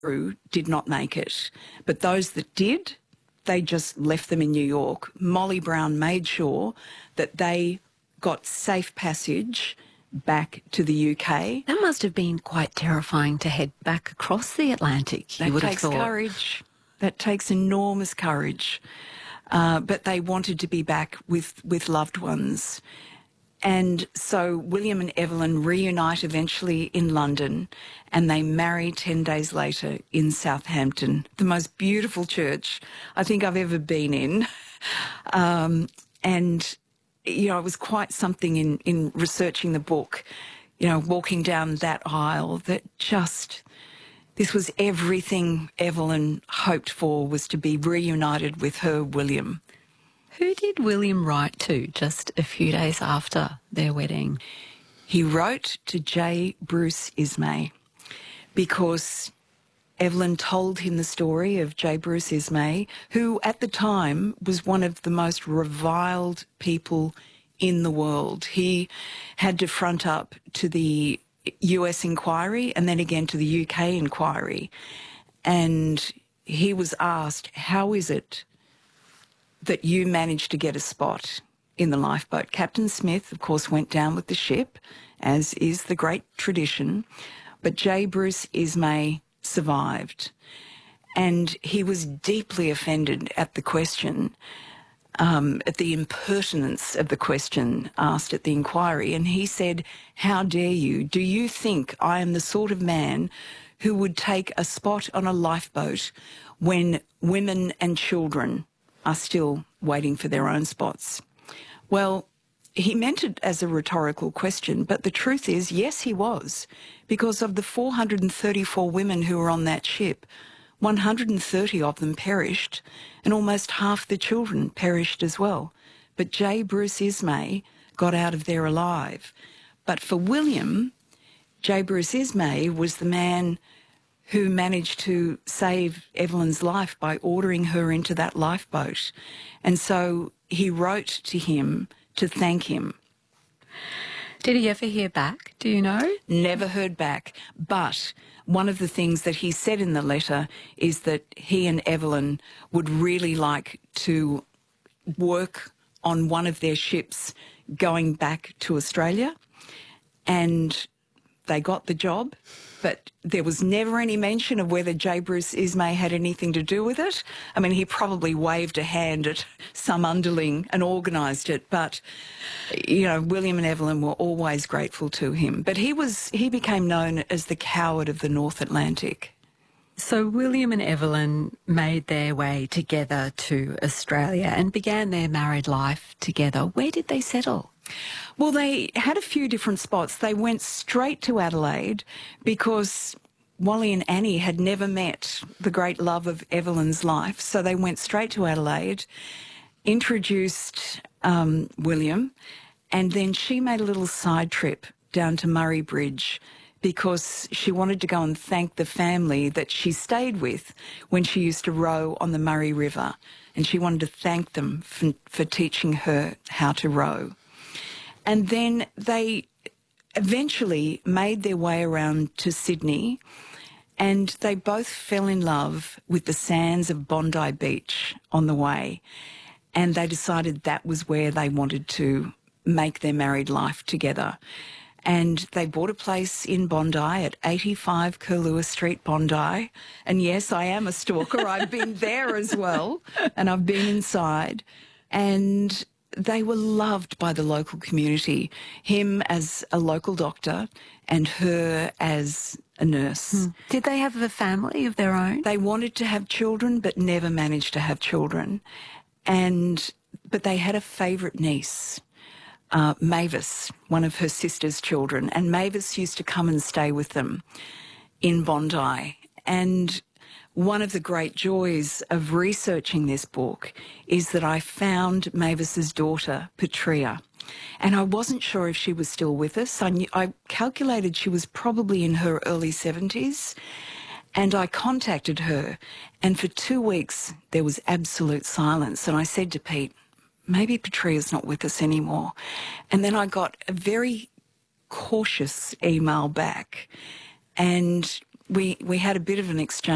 crew did not make it, but those that did, they just left them in New York. Molly Brown made sure that they got safe passage back to the UK. That must have been quite terrifying to head back across the Atlantic, you would have thought. That takes courage. That takes enormous courage. But they wanted to be back with loved ones. And so William and Evelyn reunite eventually in London, and they marry 10 days later in Southampton, the most beautiful church I think I've ever been in. And, you know, it was quite something in researching the book, you know, walking down that aisle that just, this was everything Evelyn hoped for, was to be reunited with her William. Who did William write to just a few days after their wedding? He wrote to J. Bruce Ismay because Evelyn told him the story of J. Bruce Ismay, who at the time was one of the most reviled people in the world. He had to front up to the US inquiry and then again to the UK inquiry. And he was asked, how is it that you managed to get a spot in the lifeboat? Captain Smith, of course, went down with the ship, as is the great tradition, but J. Bruce Ismay survived. And he was deeply offended at the question, at the impertinence of the question asked at the inquiry. And he said, how dare you? Do you think I am the sort of man who would take a spot on a lifeboat when women and children are still waiting for their own spots? Well, he meant it as a rhetorical question, but the truth is, yes, he was, because of the 434 women who were on that ship, 130 of them perished, and almost half the children perished as well. But J. Bruce Ismay got out of there alive. But for William, J. Bruce Ismay was the man who managed to save Evelyn's life by ordering her into that lifeboat. And so he wrote to him to thank him. Did he ever hear back? Do you know? Never heard back. But one of the things that he said in the letter is that he and Evelyn would really like to work on one of their ships going back to Australia. And they got the job, but there was never any mention of whether J. Bruce Ismay had anything to do with it. I mean, he probably waved a hand at some underling and organised it, but, you know, William and Evelyn were always grateful to him. But he became known as the coward of the North Atlantic. So William and Evelyn made their way together to Australia and began their married life together. Where did they settle? Well, they had a few different spots. They went straight to Adelaide because Wally and Annie had never met the great love of Evelyn's life. So they went straight to Adelaide, introduced William, and then she made a little side trip down to Murray Bridge because she wanted to go and thank the family that she stayed with when she used to row on the Murray River. And she wanted to thank them for teaching her how to row. And then they eventually made their way around to Sydney, and they both fell in love with the sands of Bondi Beach on the way. And they decided that was where they wanted to make their married life together. And they bought a place in Bondi at 85 Curlewa Street, Bondi. And yes, I am a stalker. I've been there as well, and I've been inside. And they were loved by the local community, him as a local doctor and her as a nurse. Did they have a family of their own? They wanted to have children but never managed to have children. But they had a favourite niece, Mavis, one of her sister's children, and Mavis used to come and stay with them in Bondi. And one of the great joys of researching this book is that I found Mavis's daughter, Petrea, and I wasn't sure if she was still with us. I calculated she was probably in her early 70s, and I contacted her, and for 2 weeks there was absolute silence. And I said to Pete, maybe Petrea's not with us anymore. And then I got a very cautious email back, and we had a bit of an exchange.